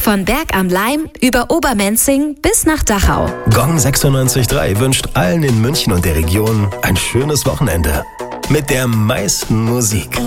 Von Berg am Laim über Obermenzing bis nach Dachau. Gong 96.3 wünscht allen in München und der Region ein schönes Wochenende. Mit der meisten Musik.